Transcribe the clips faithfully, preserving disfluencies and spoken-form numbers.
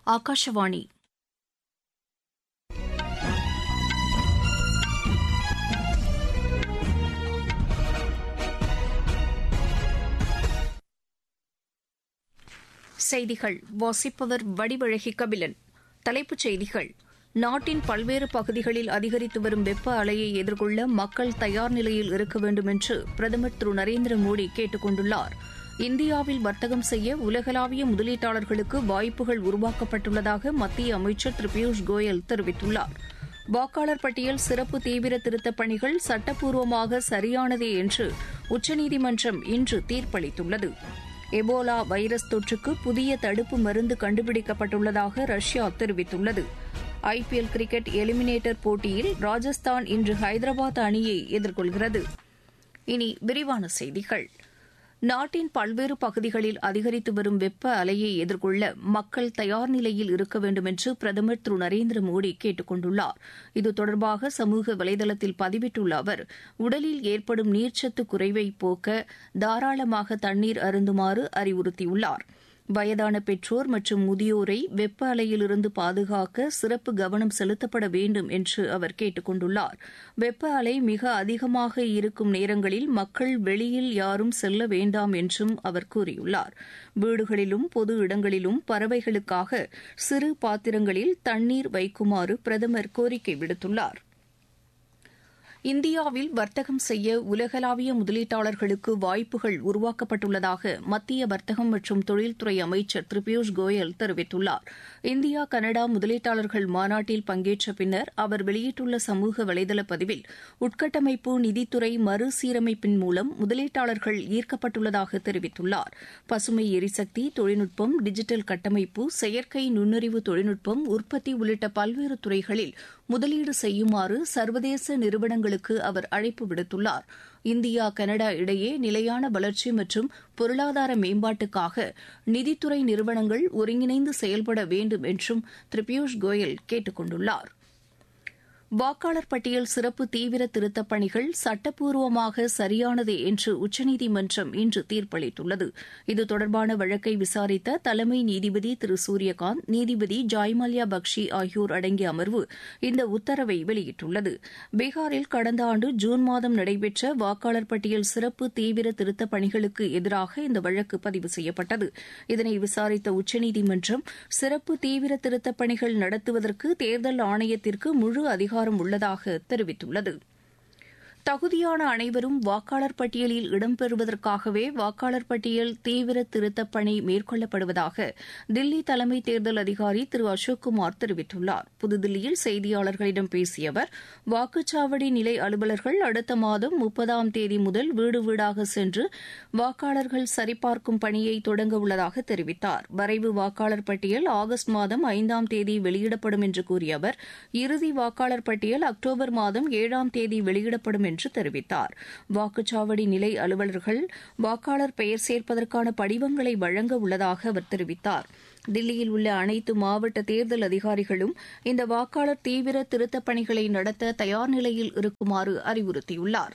ஆகாஷவாணி. செய்திகள் வாசிப்பவர் வடிவழகி கபிலன். தலைப்புச் செய்திகள்: நாட்டின் பல்வேறு பகுதிகளில் அதிகரித்து வரும் வெப்ப அலையை எதிர்கொள்ள மக்கள் தயார் நிலையில் இருக்க வேண்டும் என்று பிரதமர் திரு நரேந்திர மோடி கேட்டுக் கொண்டுள்ளார். இந்தியாவில் வர்த்தகம் செய்ய உலகளாவிய முதலீட்டாளர்களுக்கு வாய்ப்புகள் உருவாக்கப்பட்டுள்ளதாக மத்திய அமைச்சர் திரு பியூஷ் கோயல் தெரிவித்துள்ளார். வாக்காளர் பட்டியல் சிறப்பு தீவிர திருத்தப் பணிகள் சட்டப்பூர்வமாக சரியானதே என்று உச்சநீதிமன்றம் இன்று தீர்ப்பளித்துள்ளது. எபோலா வைரஸ் தொற்றுக்கு புதிய தடுப்பு மருந்து கண்டுபிடிக்கப்பட்டுள்ளதாக ரஷ்யா தெரிவித்துள்ளது. ஐபிஎல் கிரிக்கெட் எலிமினேட்டர் போட்டியில் ராஜஸ்தான் இன்று ஹைதராபாத் அணியை எதிர்கொள்கிறது. இனி விரிவான செய்திகள். நாட்டின் பல்வேறு பகுதிகளில் அதிகரித்து வரும் வெப்ப அலையை எதிர்கொள்ள மக்கள் தயார் நிலையில் இருக்க வேண்டும் என்று பிரதமர் திரு நரேந்திர மோடி கேட்டுக் கொண்டுள்ளார். இது தொடர்பாக சமூக வலைதளத்தில் பதிவிட்டுள்ள அவர், உடலில் ஏற்படும் நீர்ச்சத்து குறைவை போக்க தாராளமாக தண்ணீர் அருந்துமாறு அறிவுறுத்தியுள்ளார். வயதான பெற்றோர் மற்றும் முதியோரை வெப்ப அலையிலிருந்து பாதுகாக்க சிறப்பு கவனம் செலுத்தப்பட வேண்டும் என்று அவர் கேட்டுக் கொண்டுள்ளார். வெப்ப அலை மிக அதிகமாக இருக்கும் நேரங்களில் மக்கள் வெளியில் யாரும் செல்ல வேண்டாம் என்றும் அவர் கூறியுள்ளார். வீடுகளிலும் பொது இடங்களிலும் பறவைகளுக்காக சிறு பாத்திரங்களில் தண்ணீர் வைக்குமாறு பிரதமர் கோரிக்கை விடுத்துள்ளார். இந்தியாவில் வர்த்தகம் செய்ய உலகளாவிய முதலீட்டாளர்களுக்கு வாய்ப்புகள் உருவாக்கப்பட்டுள்ளதாக மத்திய வர்த்தகம் மற்றும் தொழில்துறை அமைச்சர் திரு பியூஷ் கோயல் தெரிவித்துள்ளார். இந்தியா கனடா முதலீட்டாளர்கள் மாநாட்டில் பங்கேற்ற பின்னர் அவர் வெளியிட்டுள்ள சமூக வலைதள பதிவில், உட்கட்டமைப்பு நிதித்துறை மறுசீரமைப்பின் மூலம் முதலீட்டாளர்கள் ஈர்க்கப்பட்டுள்ளதாக தெரிவித்துள்ளார். பசுமை எரிசக்தி, தொழில்நுட்பம், டிஜிட்டல் கட்டமைப்பு, செயற்கை நுண்ணறிவு தொழில்நுட்பம், உற்பத்தி உள்ளிட்ட பல்வேறு துறைகளில் முதலீடு செய்யுமாறு சர்வதேச நிறுவனங்களுக்கு அவர் அழைப்பு விடுத்துள்ளார். இந்தியா கனடா இடையே நிலையான வளர்ச்சி மற்றும் பொருளாதார மேம்பாட்டுக்காக நிதித்துறை நிறுவனங்கள் ஒருங்கிணைந்து செயல்பட வேண்டும் என்றும் திரு பியூஷ் கோயல் கேட்டுக் கொண்டுள்ளார். வாக்காளர் பட்டியல் சிறப்பு தீவிர திருத்தப் பணிகள் சட்டப்பூர்வமாக சரியானதே என்று உச்சநீதிமன்றம் இன்று தீர்ப்பளித்துள்ளது. இது தொடர்பான வழக்கை விசாரித்த தலைமை நீதிபதி திரு சூரியகாந்த், நீதிபதி ஜாய்மல்யா பக்ஷி ஆகியோர் அடங்கிய அமர்வு இந்த உத்தரவை வெளியிட்டுள்ளது. பீகாரில் கடந்த ஆண்டு ஜூன் மாதம் நடைபெற்ற வாக்காளர் பட்டியல் சிறப்பு தீவிர திருத்தப் பணிகளுக்கு எதிராக இந்த வழக்கு பதிவு செய்யப்பட்டது. இதனை விசாரித்த உச்சநீதிமன்றம், சிறப்பு தீவிர திருத்தப் பணிகள் நடத்துவதற்கு தேர்தல் ஆணையத்திற்கு முழு அதிகாரம் உள்ளதாக தெரிவித்துள்ளது. தகுதியான அனைவரும் வாக்காளர் பட்டியலில் இடம்பெறுவதற்காகவே வாக்காளர் பட்டியல் தீவிர திருத்தப் பணி மேற்கொள்ளப்படுவதாக தில்லி தலைமை தேர்தல் அதிகாரி திரு அசோக்குமார் தெரிவித்துள்ளார். புதுதில்லியில் செய்தியாளர்களிடம் பேசிய அவர், வாக்குச்சாவடி நிலை அலுவலர்கள் அடுத்த மாதம் முப்பதாம் தேதி முதல் வீடு வீடாக சென்று வாக்காளர்கள் சரிபார்க்கும் பணியை தொடங்க உள்ளதாக தெரிவித்தார். வரைவு வாக்காளர் பட்டியல் ஆகஸ்ட் மாதம் ஐந்தாம் தேதி வெளியிடப்படும் என்று கூறிய அவர், இறுதி வாக்காளர் பட்டியல் அக்டோபர் மாதம் ஏழாம் தேதி வெளியிடப்படும் என்று தெரிவித்தார். வாக்குச்சாவடி நிலை அலுவலர்கள் வாக்காளர் பெயர் சேர்ப்பதற்கான படிவங்களை வழங்க உள்ளதாக அவர் தெரிவித்தார். தில்லியில் உள்ள அனைத்து மாவட்ட தேர்தல் அதிகாரிகளும் இந்த வாக்காளர் தீவிர திருத்தப் பணிகளை நடத்த தயார் நிலையில் இருக்குமாறு அறிவுறுத்தியுள்ளார்.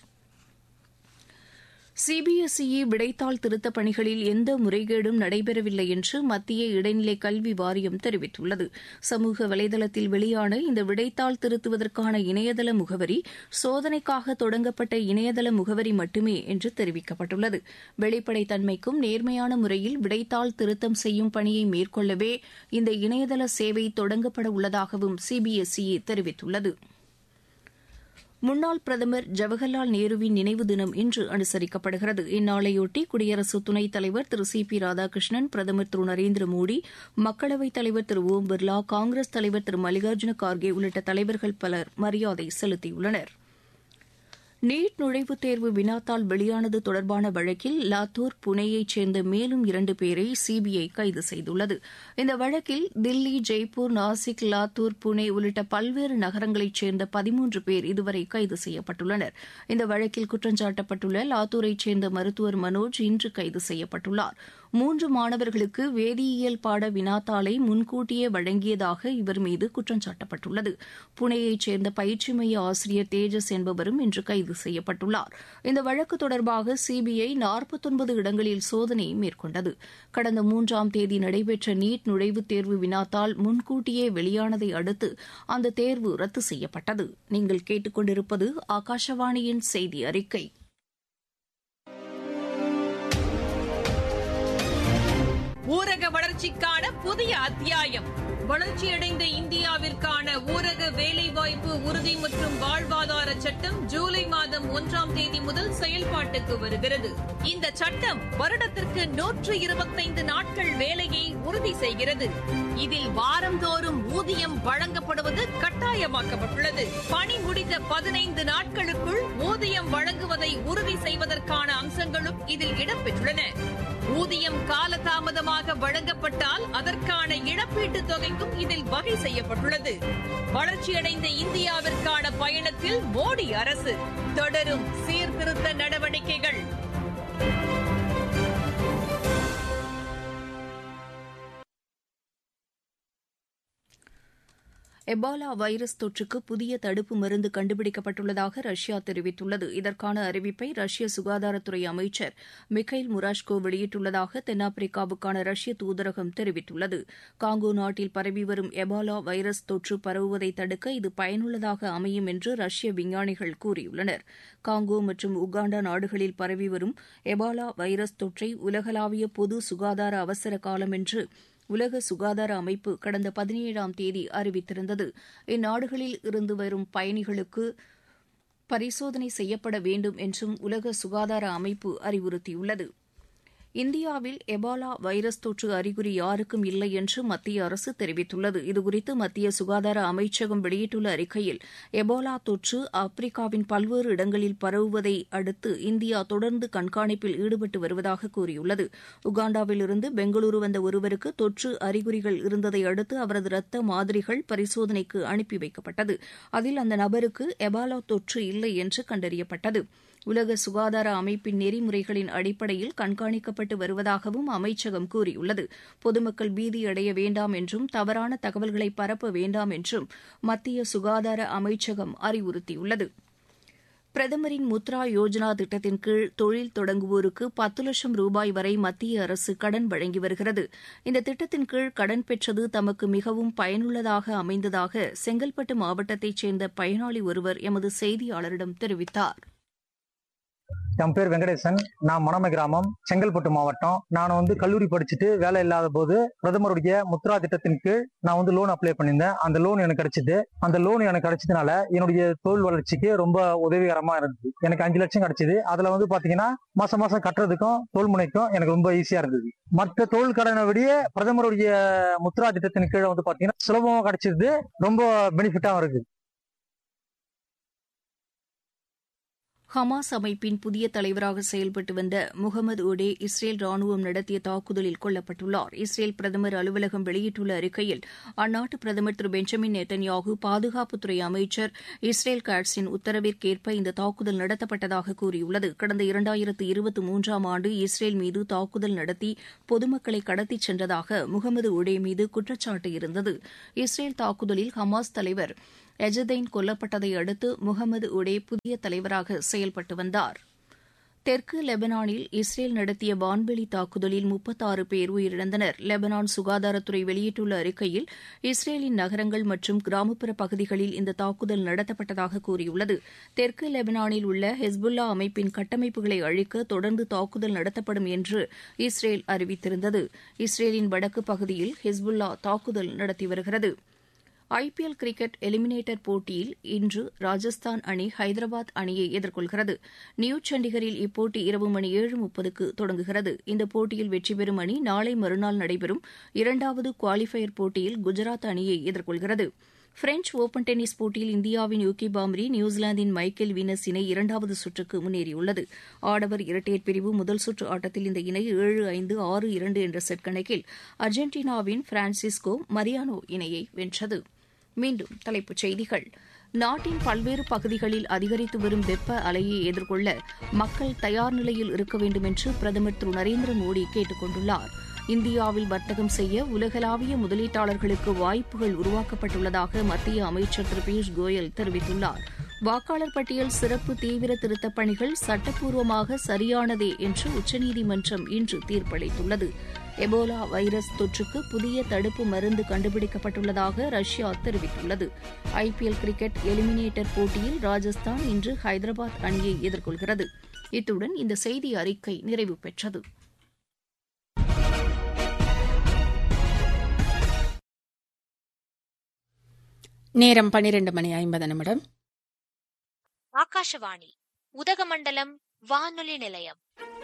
சிபிஎஸ்இ விடைத்தாள் திருத்தப் பணிகளில் எந்த முறைகேடும் நடைபெறவில்லை என்று மத்திய இடைநிலை கல்வி வாரியம் தெரிவித்துள்ளது. சமூக வலைதளத்தில் வெளியான இந்த விடைத்தாள் திருத்துவதற்கான இணையதள முகவரி சோதனைக்காக தொடங்கப்பட்ட இணையதள முகவரி மட்டுமே என்று தெரிவிக்கப்பட்டுள்ளது. வெளிப்படைத்தன்மைக்கும் நேர்மையான முறையில் விடைத்தாள் திருத்தம் செய்யும் பணியை மேற்கொள்ளவே இந்த இணையதள சேவை தொடங்கப்பட உள்ளதாகவும் சிபிஎஸ்இ தெரிவித்துள்ளது. முன்னாள் பிரதமர் ஜவஹர்லால் நேருவின் நினைவு தினம் இன்று அனுசரிக்கப்படுகிறது. இந்நாளையொட்டி குடியரசு துணைத் தலைவர் திரு சி பி ராதாகிருஷ்ணன், பிரதமர் திரு நரேந்திர மோடி, மக்களவைத் தலைவர் திரு ஓம் பிர்லா, காங்கிரஸ் தலைவர் திரு மல்லிகார்ஜுன கார்கே உள்ளிட்ட தலைவர்கள் பலர் மரியாதை செலுத்தியுள்ளனர். நீட் நுழைவுத் தேர்வு வினாத்தாள் வெளியானது தொடர்பான வழக்கில் லாத்தூர், புனேயைச் சேர்ந்த மேலும் இரண்டு பேரை சிபிஐ கைது செய்துள்ளது. இந்த வழக்கில் தில்லி, ஜெய்ப்பூர், நாசிக், லாத்தூர், புனே உள்ளிட்ட பல்வேறு நகரங்களைச் சேர்ந்த பதிமூன்று பேர் இதுவரை கைது செய்யப்பட்டுள்ளனர். இந்த வழக்கில் குற்றஞ்சாட்டப்பட்டுள்ள லாத்தூரைச் சேர்ந்த மருத்துவர் மனோஜ் இன்று கைது செய்யப்பட்டுள்ளார். மூன்று மாணவர்களுக்கு வேதியியல் பாட வினாத்தாளை முன்கூட்டியே வழங்கியதாக இவர் மீது குற்றஞ்சாட்டப்பட்டுள்ளது. புனேயைச் சேர்ந்த பயிற்சி மைய ஆசிரியர் தேஜஸ் என்பவரும் இன்று கைது கைது செய்யப்பட்டுள்ளார். இந்த வழக்கு தொடர்பாக சிபிஐ நாற்பத்தொன்பது இடங்களில் சோதனை மேற்கொண்டது. கடந்த மூன்றாம் தேதி நடைபெற்ற நீட் நுழைவுத் தேர்வு வினாத்தாள் முன்கூட்டியே வெளியானதை அடுத்து அந்த தேர்வு ரத்து செய்யப்பட்டது. நீங்கள் கேட்டுக்கொண்டிருப்பது ஆகாஷவாணியின் செய்தி அறிக்கை. ஊரக வளர்ச்சிக்கான புதிய அத்தியாயம். வளர்ச்சியடைந்த இந்தியாவிற்கான ஊரக வேலைவாய்ப்பு உறுதி மற்றும் வாழ்வாதார சட்டம் ஜூலை மாதம் ஒன்றாம் தேதி முதல் செயல்பாட்டுக்கு வருகிறது. இந்த சட்டம் வருடத்திற்கு நூற்று இருபத்தைந்து நாட்கள் வேலையை உறுதி செய்கிறது. இதில் வாரந்தோறும் ஊதியம் வழங்கப்படுவது கட்டாயமாக்கப்பட்டுள்ளது. பணி முடிந்த பதினைந்து நாட்களுக்குள் ஊதியம் வழங்குவதை உறுதி செய்வதற்கான அம்சங்களும் இதில் இடம்பெற்றுள்ளன. ஊதியம் காலதாமதமாக வழங்கப்பட்டால் அதற்கான இழப்பீட்டுத் தொகைக்கும் இதில் வகை செய்யப்பட்டுள்ளது. வளர்ச்சியடைந்த இந்தியாவிற்கான பயணத்தில் மோடி அரசு தொடரும் சீர்திருத்த நடவடிக்கைகள். எபாலா வைரஸ் தொற்றுக்கு புதிய தடுப்பு மருந்து கண்டுபிடிக்கப்பட்டுள்ளதாக ரஷ்யா தெரிவித்துள்ளது. இதற்கான அறிவிப்பை ரஷ்ய சுகாதாரத்துறை அமைச்சர் மிக்கைல் முராஷ்கோ வெளியிட்டுள்ளதாக தென்னாப்பிரிக்காவுக்கான ரஷ்ய தூதரகம் தெரிவித்துள்ளது. காங்கோ நாட்டில் பரவி வரும் எபாலா வைரஸ் தொற்று பரவுவதை தடுக்க இது பயனுள்ளதாக அமையும் என்று ரஷ்ய விஞ்ஞானிகள் கூறியுள்ளனர். காங்கோ மற்றும் உகாண்டா நாடுகளில் பரவி வரும் எபாலா வைரஸ் தொற்றை உலகளாவிய பொது சுகாதார அவசர காலம் என்று உலக சுகாதார அமைப்பு கடந்த பதினேழாம் தேதி அறிவித்திருந்தது. இந்நாடுகளில் இருந்து வரும் பயணிகளுக்கு பரிசோதனை செய்யப்பட வேண்டும் என்றும் உலக சுகாதார அமைப்பு அறிவுறுத்தியுள்ளது. இந்தியாவில் எபாலா வைரஸ் தொற்று அறிகுறி யாருக்கும் இல்லை என்று மத்திய அரசு தெரிவித்துள்ளது. இதுகுறித்து மத்திய சுகாதார அமைச்சகம் வெளியிட்டுள்ள அறிக்கையில், எபோலா தொற்று ஆப்பிரிக்காவின் பல்வேறு இடங்களில் பரவுவதை அடுத்து இந்தியா தொடர்ந்து கண்காணிப்பில் ஈடுபட்டு வருவதாக கூறியுள்ளது. உகாண்டாவில் இருந்து பெங்களூரு வந்த ஒருவருக்கு தொற்று அறிகுறிகள் இருந்ததை அடுத்து அவரது ரத்த மாதிரிகள் பரிசோதனைக்கு அனுப்பி வைக்கப்பட்டது. அதில் அந்த நபருக்கு எபாலா தொற்று இல்லை என்று கண்டறியப்பட்டது. உலக சுகாதார அமைப்பின் நெறிமுறைகளின் அடிப்படையில் கண்காணிக்கப்பட்டு வருவதாகவும் அமைச்சகம் கூறியுள்ளது. பொதுமக்கள் பீதியடைய வேண்டாம் என்றும் தவறான தகவல்களை பரப்ப வேண்டாம் என்றும் மத்திய சுகாதார அமைச்சகம் அறிவுறுத்தியுள்ளது. பிரதமரின் முத்ரா யோஜனா திட்டத்தின் கீழ் தொழில் தொடங்குவோருக்கு பத்து லட்சம் ரூபாய் வரை மத்திய அரசு கடன் வழங்கி வருகிறது. இந்த திட்டத்தின் கீழ் கடன் பெற்றது தமக்கு மிகவும் பயனுள்ளதாக அமைந்ததாக செங்கல்பட்டு மாவட்டத்தைச் சேர்ந்த பயனாளி ஒருவர் எமது செய்தியாளரிடம் தெரிவித்தார். என் பேர் வெங்கடேசன். நான் மணமை கிராமம், செங்கல்பட்டு மாவட்டம். நான் வந்து கல்லூரி படிச்சுட்டு வேலை இல்லாத போது பிரதமருடைய முத்ரா திட்டத்தின் கீழ் நான் வந்து லோன் அப்ளை பண்ணியிருந்தேன். அந்த லோன் எனக்கு கிடைச்சிது. அந்த லோன் எனக்கு கிடைச்சதுனால என்னுடைய தொழில் வளர்ச்சிக்கு ரொம்ப உதவிகரமா இருந்தது. எனக்கு அஞ்சு லட்சம் கிடைச்சது. அதுல வந்து பாத்தீங்கன்னா மாசம் மாசம் கட்டுறதுக்கும் தொழில் முனைக்கும் எனக்கு ரொம்ப ஈஸியா இருந்தது. மற்ற தொழில் கடனை விட பிரதமருடைய முத்ரா திட்டத்தின் கீழே வந்து பாத்தீங்கன்னா சுலபமா கிடைச்சது, ரொம்ப பெனிஃபிட்டாவும் இருக்கு. ஹமாஸ் அமைப்பின் புதிய தலைவராக செயல்பட்டு வந்த முகமது ஒடே இஸ்ரேல் ராணுவம் நடத்திய தாக்குதலில் கொல்லப்பட்டுள்ளார். இஸ்ரேல் பிரதமர் அலுவலகம் வெளியிட்டுள்ள அறிக்கையில், அந்நாட்டு பிரதமர் திரு பெஞ்சமின் நெத்தன்யாகு, பாதுகாப்புத்துறை அமைச்சர் இஸ்ரேல் காட்ஸின் உத்தரவிற்கேற்ப இந்த தாக்குதல் நடத்தப்பட்டதாக கூறியுள்ளது. கடந்த இரண்டாயிரத்து இருபத்தி மூன்றாம் ஆண்டு இஸ்ரேல் மீது தாக்குதல் நடத்தி பொதுமக்களை கடத்திச் சென்றதாக முகமது ஒடே மீது குற்றச்சாட்டு இருந்தது. இஸ்ரேல் தாக்குதலில் ஹமாஸ் தலைவர் எஜதைன் கொல்லப்பட்டதை அடுத்து முகமது ஒடே புதிய தலைவராக செயல்பட்டு வந்தார். தெற்கு லெபனானில் இஸ்ரேல் நடத்திய வான்வெளி தாக்குதலில் முப்பத்தாறு பேர் உயிரிழந்தனர். லெபனான் சுகாதாரத்துறை வெளியிட்டுள்ள அறிக்கையில், இஸ்ரேலின் நகரங்கள் மற்றும் கிராமப்புற பகுதிகளில் இந்த தாக்குதல் நடத்தப்பட்டதாக கூறியுள்ளது. தெற்கு லெபனானில் உள்ள ஹெஸ்புல்லா அமைப்பின் கட்டமைப்புகளை அழிக்க தொடர்ந்து தாக்குதல் நடத்தப்படும் என்று இஸ்ரேல் அறிவித்திருந்தது. இஸ்ரேலின் வடக்கு பகுதியில் ஹெஸ்புல்லா தாக்குதல் நடத்தி வருகிறது. ஐபிஎல் கிரிக்கெட் எலிமினேட்டர் போட்டியில் இன்று ராஜஸ்தான் அணி ஹைதராபாத் அணியை எதிர்கொள்கிறது. நியூ சண்டிகரில் இப்போட்டி இரவு மணி ஏழு முப்பதுக்கு தொடங்குகிறது. இந்த போட்டியில் வெற்றி பெறும் அணி நாளை மறுநாள் நடைபெறும் இரண்டாவது குவாலிஃபயர் போட்டியில் குஜராத் அணியை எதிர்கொள்கிறது. பிரெஞ்ச் ஓபன் டென்னிஸ் போட்டியில் இந்தியாவின் யூகி பாம்ரி நியூசிலாந்தின் மைக்கேல் வீனஸ் இணை இரண்டாவது சுற்றுக்கு முன்னேறியுள்ளது. ஆடவர் இரட்டையர் பிரிவு முதல் சுற்று ஆட்டத்தில் இந்த இணை ஏழு ஐந்து ஆறு இரண்டு என்ற செட் கணக்கில் அர்ஜென்டினாவின் பிரான்சிஸ்கோ மரியானோ இணையை வென்றது. மீண்டும் தலைப்புச் செய்திகள். நாட்டின் பல்வேறு பகுதிகளில் அதிகரித்து வரும் வெப்ப அலையை எதிர்கொள்ள மக்கள் தயார் நிலையில் இருக்க வேண்டும் என்று பிரதமர் திரு நரேந்திர மோடி கேட்டுக் கொண்டுள்ளார். இந்தியாவில் வர்த்தகம் செய்ய உலகளாவிய முதலீட்டாளர்களுக்கு வாய்ப்புகள் உருவாக்கப்பட்டுள்ளதாக மத்திய அமைச்சர் திரு பியூஷ் கோயல் தெரிவித்துள்ளார். வாக்காளர் பட்டியல் சிறப்பு தீவிர திருத்தப் பணிகள் சட்டப்பூர்வமாக சரியானதே என்று உச்சநீதிமன்றம் இன்று தீர்ப்பளித்துள்ளது. எபோலா வைரஸ் தொற்றுக்கு புதிய தடுப்பு மருந்து கண்டுபிடிக்கப்பட்டுள்ளதாக ரஷ்யா தெரிவித்துள்ளது. ஐபிஎல் கிரிக்கெட் எலிமினேட்டர் போட்டியில் ராஜஸ்தான் இன்று ஹைதராபாத் அணியை எதிர்கொள்கிறது. இத்துடன் இந்த செய்தி அறிக்கை நிறைவு பெற்றது. நேரம் பனிரெண்டு மணி ஐம்பது நிமிடம். ஆகாஷவாணி உதகமண்டலம் வானொலி நிலையம்.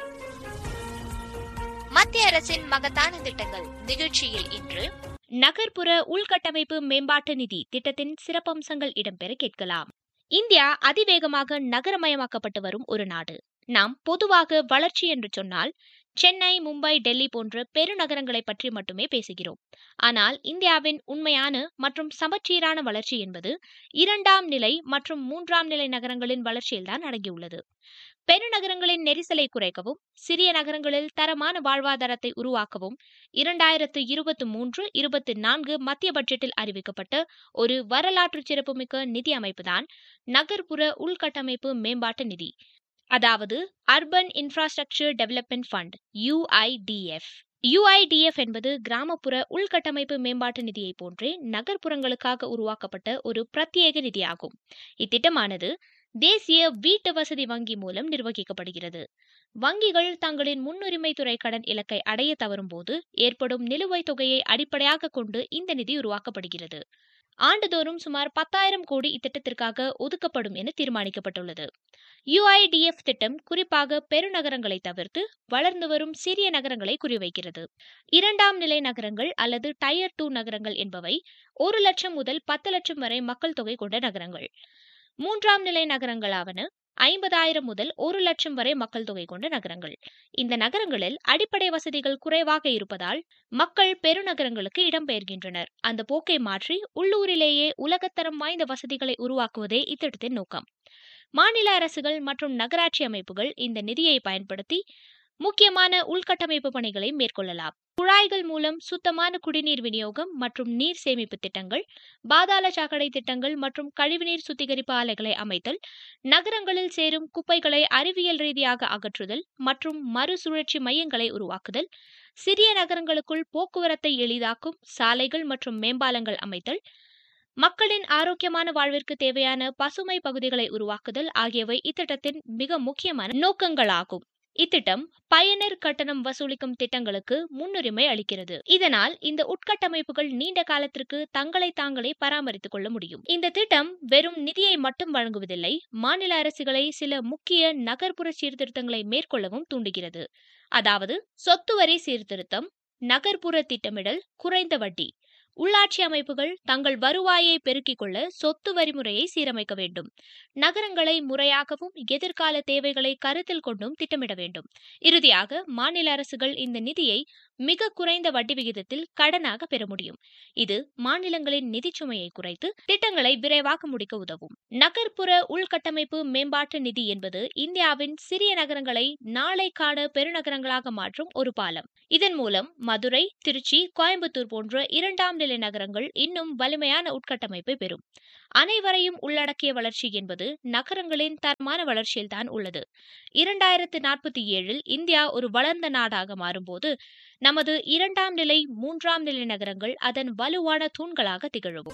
மத்திய அரசின் மகத்தான திட்டங்கள் நிகழ்ச்சியில் இன்று நகர்ப்புற உள்கட்டமைப்பு மேம்பாட்டு நிதி திட்டத்தின் சிறப்பம்சங்கள் இடம்பெற கேட்கலாம். இந்தியா அதிவேகமாக நகரமயமாக்கப்பட்டு வரும் ஒரு நாடு. நாம் பொதுவாக வளர்ச்சி என்று சொன்னால் சென்னை, மும்பை, டெல்லி போன்ற பெருநகரங்களை பற்றி மட்டுமே பேசுகிறோம். ஆனால் இந்தியாவின் உண்மையான மற்றும் சமச்சீரான வளர்ச்சி என்பது இரண்டாம் நிலை மற்றும் மூன்றாம் நிலை நகரங்களின் வளர்ச்சியில்தான் அடங்கியுள்ளது. பெருநகரங்களின் நெரிசலை குறைக்கவும் சிறிய நகரங்களில் தரமான வாழ்வாதாரத்தை உருவாக்கவும் இரண்டாயிரத்து இருபத்தி மூன்று இருபத்தி நான்கு மத்திய பட்ஜெட்டில் அறிவிக்கப்பட்ட ஒரு வரலாற்று சிறப்புமிக்க நிதி அமைப்புதான் நகர்ப்புற உள்கட்டமைப்பு மேம்பாட்டு நிதி, அதாவது அர்பன் இன்ஃப்ராஸ்ட்ரக்சர் டெவலப்மெண்ட் ஃபண்ட் யுஐடிஎஃப். யுஐடிஎஃப் என்பது கிராமப்புற உள்கட்டமைப்பு மேம்பாட்டு நிதியை போன்றே நகர்ப்புறங்களுக்காக உருவாக்கப்பட்ட ஒரு பிரத்யேக நிதியாகும். இத்திட்டமானது தேசிய வீட்டு வசதி வங்கி மூலம் நிர்வகிக்கப்படுகிறது. வங்கிகள் தங்களின் முன்னுரிமை துறை கடன் இலக்கை அடைய தவறும் போது ஏற்படும் நிலுவைத் தொகையை அடிப்படையாக கொண்டு இந்த நிதி உருவாக்கப்படுகிறது. ஆண்டுதோறும் சுமார் பத்தாயிரம் கோடி இத்திட்டத்திற்காக ஒதுக்கப்படும் என தீர்மானிக்கப்பட்டுள்ளது. யுஐடிஎஃப் திட்டம் குறிப்பாக பெருநகரங்களை தவிர்த்து வளர்ந்து வரும் சிறிய நகரங்களை குறிவைக்கிறது. இரண்டாம் நிலை நகரங்கள் அல்லது டயர் டூ நகரங்கள் என்பவை ஒரு லட்சம் முதல் பத்து லட்சம் வரை மக்கள் தொகை கொண்ட நகரங்கள். மூன்றாம் நிலை நகரங்களாவன ஐம்பதாயிரம் முதல் ஒரு லட்சம் வரை மக்கள் தொகை கொண்ட நகரங்கள். இந்த நகரங்களில் அடிப்படை வசதிகள் குறைவாக இருப்பதால் மக்கள் பெருநகரங்களுக்கு இடம்பெயர்கின்றனர். அந்த போக்கை மாற்றி உள்ளூரிலேயே உலகத்தரம் வாய்ந்த வசதிகளை உருவாக்குவதே இத்திட்டத்தின் நோக்கம். மாநில அரசுகள் மற்றும் நகராட்சி அமைப்புகள் இந்த நிதியை பயன்படுத்தி முக்கியமான உள்கட்டமைப்பு பணிகளை மேற்கொள்ளலாம். குழாய்கள் மூலம் சுத்தமான குடிநீர் விநியோகம் மற்றும் நீர் சேமிப்பு திட்டங்கள், பாதாள சாக்கடை திட்டங்கள் மற்றும் கழிவுநீர் சுத்திகரிப்பு ஆலைகளை அமைத்தல், நகரங்களில் சேரும் குப்பைகளை அறிவியல் ரீதியாக அகற்றுதல் மற்றும் மறுசுழற்சி மையங்களை உருவாக்குதல், சிறிய நகரங்களுக்குள் போக்குவரத்தை எளிதாக்கும் சாலைகள் மற்றும் மேம்பாலங்கள் அமைத்தல், மக்களின் ஆரோக்கியமான வாழ்விற்கு தேவையான பசுமை பகுதிகளை உருவாக்குதல் ஆகியவை இத்திட்டத்தின் மிக முக்கியமான நோக்கங்களாகும். இத்திட்டம் பயனர் கட்டணம் வசூலிக்கும் திட்டங்களுக்கு முன்னுரிமை அளிக்கிறது. இதனால் இந்த உட்கட்டமைப்புகள் நீண்ட காலத்திற்கு தங்களை தாங்களே பராமரித்துக் கொள்ள முடியும். இந்த திட்டம் வெறும் நிதியை மட்டும் வழங்குவதில்லை, மாநில அரசுகளை சில முக்கிய நகர்ப்புற சீர்திருத்தங்களை மேற்கொள்ளவும் தூண்டுகிறது. அதாவது சொத்து வரி சீர்திருத்தம், நகர்ப்புற திட்டமிடல், குறைந்த வட்டி. உள்ளாட்சி அமைப்புகள் தங்கள் வருவாயை பெருக்கிக் கொள்ள சொத்து வரிமுறையை சீரமைக்க வேண்டும். நகரங்களை முறையாகவும் எதிர்கால தேவைகளை கருத்தில் கொண்டும் திட்டமிட வேண்டும். இறுதியாக மாநில அரசுகள் இந்த நிதியை மிக குறைந்த வட்டி விகிதத்தில் கடனாக பெற முடியும். இது மாநிலங்களின் நிதி சுமையை குறைத்து திட்டங்களை விரைவாக முடிக்க உதவும். நகர்ப்புற உள்கட்டமைப்பு மேம்பாட்டு நிதி என்பது இந்தியாவின் சிறிய நகரங்களை நாளைக்கான பெருநகரங்களாக மாற்றும் ஒரு பாலம். இதன் மூலம் மதுரை, திருச்சி, கோயம்புத்தூர் போன்ற இரண்டாம் நிலை நகரங்கள் இன்னும் வலிமையான உட்கட்டமைப்பை பெறும். அனைவரையும் உள்ளடக்கிய வளர்ச்சி என்பது நகரங்களின் தரமான வளர்ச்சியில்தான் உள்ளது. இரண்டாயிரத்து நாற்பத்தி ஏழில் இந்தியா ஒரு வளர்ந்த நாடாக மாறும்போது நமது இரண்டாம் நிலை, மூன்றாம் நிலை நகரங்கள் அதன் வலுவான தூண்களாக திகழும்.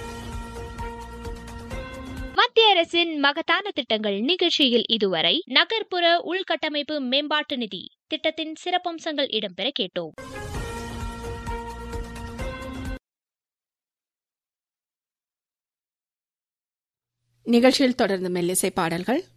மத்திய அரசின் மகத்தான திட்டங்கள் நிகழ்ச்சியில் இதுவரை நகர்ப்புற உள்கட்டமைப்பு மேம்பாட்டு நிதி திட்டத்தின் சிறப்பம்சங்கள் இடம்பெற கேட்டோம். நிகழ்ச்சியில் தொடர்ந்து மெல்லிசை பாடல்கள்.